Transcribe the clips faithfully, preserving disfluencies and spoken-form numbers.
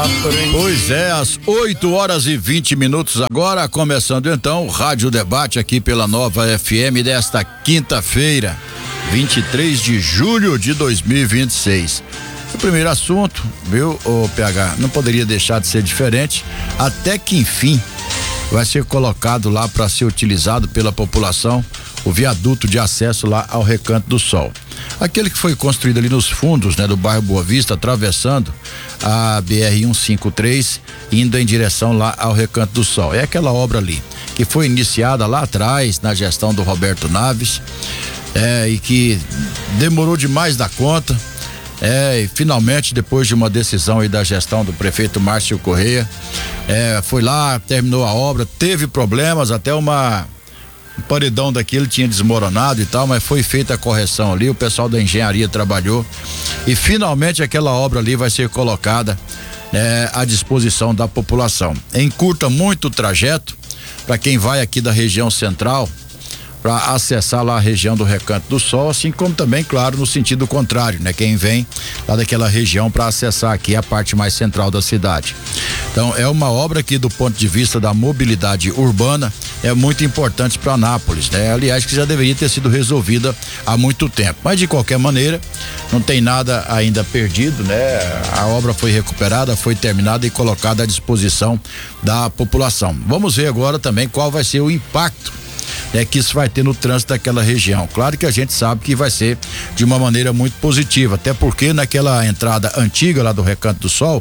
Pois é, às oito horas e vinte minutos agora, começando então o Rádio Debate aqui pela Nova F M desta quinta-feira, vinte e três de julho de dois mil e vinte e seis. O primeiro assunto, viu, ô P H, não poderia deixar de ser diferente, até que enfim vai ser colocado lá para ser utilizado pela população o viaduto de acesso lá ao Recanto do Sol. Aquele que foi construído ali nos fundos, né, do bairro Boa Vista, atravessando a B R cento e cinquenta e três, indo em direção lá ao Recanto do Sol. É aquela obra ali que foi iniciada lá atrás na gestão do Roberto Naves, é, e que demorou demais da conta. É, e finalmente, depois de uma decisão aí da gestão do prefeito Márcio Correia, é, foi lá, terminou a obra, teve problemas, até uma um paredão daquele tinha desmoronado e tal, mas foi feita a correção ali, o pessoal da engenharia trabalhou e finalmente aquela obra ali vai ser colocada, né, à disposição da população. Encurta muito o trajeto para quem vai aqui da região central para acessar lá a região do Recanto do Sol, assim como também, claro, no sentido contrário, né? Quem vem lá daquela região para acessar aqui a parte mais central da cidade. Então, é uma obra que, do ponto de vista da mobilidade urbana, é muito importante para Anápolis, né? Aliás, que já deveria ter sido resolvida há muito tempo. Mas, de qualquer maneira, não tem nada ainda perdido, né? A obra foi recuperada, foi terminada e colocada à disposição da população. Vamos ver agora também qual vai ser o impacto é que isso vai ter no trânsito daquela região. Claro que a gente sabe que vai ser de uma maneira muito positiva, até porque naquela entrada antiga lá do Recanto do Sol,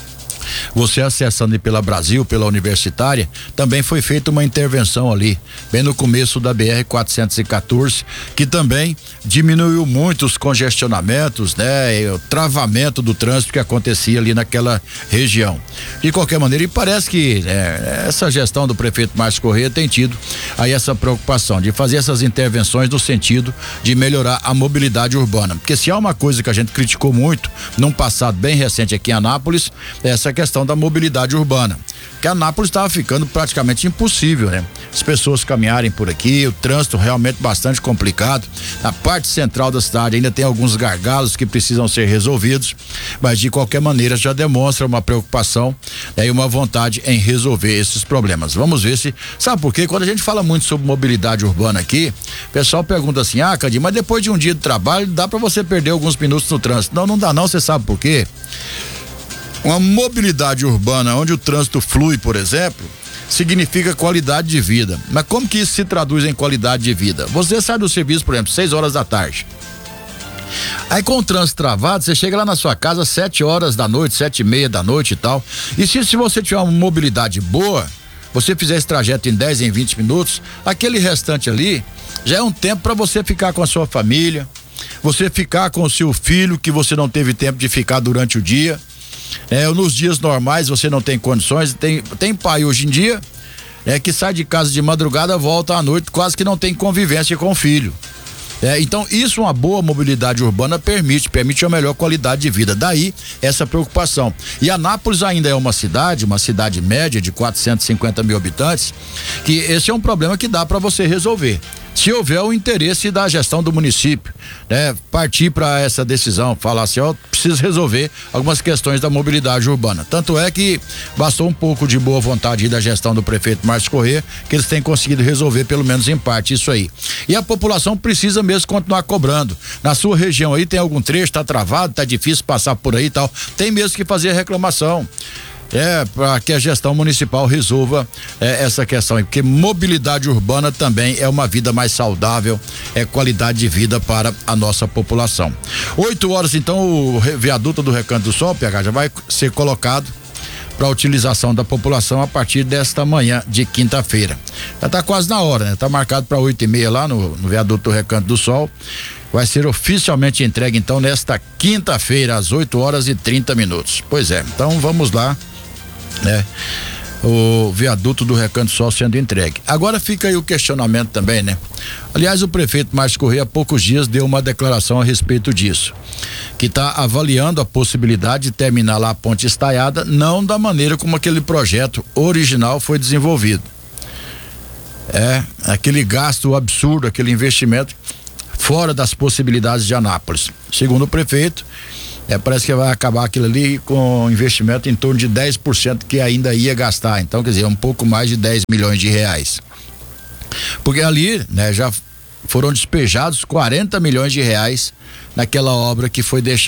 você acessando pela Brasil, pela Universitária, também foi feita uma intervenção ali, bem no começo da B R quatrocentos e quatorze, que também diminuiu muito os congestionamentos, né? E o travamento do trânsito que acontecia ali naquela região. De qualquer maneira, e parece que é, essa gestão do prefeito Márcio Correia tem tido aí essa preocupação de fazer essas intervenções no sentido de melhorar a mobilidade urbana, porque se há uma coisa que a gente criticou muito num passado bem recente aqui em Anápolis, é essa questão da mobilidade urbana, que Anápolis estava ficando praticamente impossível, né? As pessoas caminharem por aqui, o trânsito realmente bastante complicado. Na parte central da cidade ainda tem alguns gargalos que precisam ser resolvidos, mas de qualquer maneira já demonstra uma preocupação, né, e uma vontade em resolver esses problemas. Vamos ver se, sabe por quê? Quando a gente fala muito sobre mobilidade urbana aqui, o pessoal pergunta assim: ah, Cadinho, mas depois de um dia de trabalho dá para você perder alguns minutos no trânsito? Não, não dá não, você sabe por quê? Uma mobilidade urbana onde o trânsito flui, por exemplo, significa qualidade de vida. Mas como que isso se traduz em qualidade de vida? Você sai do serviço, por exemplo, seis horas da tarde. Aí com o trânsito travado, você chega lá na sua casa às sete horas da noite, sete e meia da noite e tal. E se, se você tiver uma mobilidade boa, você fizer esse trajeto em dez, em vinte minutos, aquele restante ali já é um tempo para você ficar com a sua família, você ficar com o seu filho que você não teve tempo de ficar durante o dia. É, nos dias normais você não tem condições, tem, tem pai hoje em dia, é, que sai de casa de madrugada, volta à noite, quase que não tem convivência com o filho. É, então isso, uma boa mobilidade urbana permite, permite uma melhor qualidade de vida, daí essa preocupação. E Anápolis ainda é uma cidade, uma cidade média de quatrocentos e cinquenta mil habitantes, que esse é um problema que dá para você resolver, se houver o interesse da gestão do município, né? Partir para essa decisão, falar assim, ó, preciso resolver algumas questões da mobilidade urbana. Tanto é que bastou um pouco de boa vontade da gestão do prefeito Márcio Correia, que eles têm conseguido resolver, pelo menos em parte, isso aí. E a população precisa mesmo continuar cobrando. Na sua região aí tem algum trecho, tá travado, tá difícil passar por aí e tal, tem mesmo que fazer a reclamação. É, para que a gestão municipal resolva é, essa questão aí, porque mobilidade urbana também é uma vida mais saudável, é qualidade de vida para a nossa população. Oito horas então, o viaduto do Recanto do Sol, P H, já vai ser colocado para utilização da população a partir desta manhã de quinta-feira. Já tá quase na hora, né? Tá marcado para oito e meia lá no, no viaduto do Recanto do Sol. Vai ser oficialmente entregue então nesta quinta-feira às oito horas e trinta minutos. Pois é, então vamos lá, né? O viaduto do Recanto do Sol sendo entregue. Agora fica aí o questionamento também, né? Aliás, o prefeito Márcio Correia há poucos dias deu uma declaração a respeito disso, que está avaliando a possibilidade de terminar lá a ponte estaiada, não da maneira como aquele projeto original foi desenvolvido. É, aquele gasto absurdo, aquele investimento fora das possibilidades de Anápolis. Segundo o prefeito, É, parece que vai acabar aquilo ali com investimento em torno de dez por cento que ainda ia gastar. Então, quer dizer, um pouco mais de dez milhões de reais. Porque ali, né, já foram despejados quarenta milhões de reais naquela obra que foi deixada